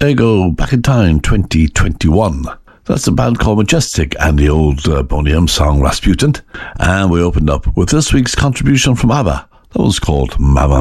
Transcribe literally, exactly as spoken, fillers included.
There you go, Back in Time twenty twenty-one. That's a band called Majestic and the old uh, Boney M song Rasputin. And we opened up with this week's contribution from ABBA. That was called Mamma